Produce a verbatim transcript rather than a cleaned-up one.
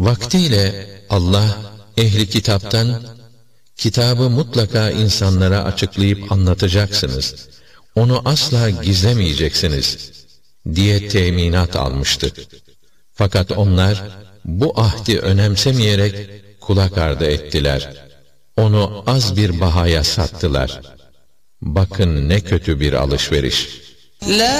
Vaktiyle Allah ehli kitaptan kitabı mutlaka insanlara açıklayıp anlatacaksınız, onu asla gizlemeyeceksiniz diye teminat almıştı. Fakat onlar bu ahdi önemsemeyerek kulak ardı ettiler. Onu az bir bahaya sattılar. Bakın ne kötü bir alışveriş.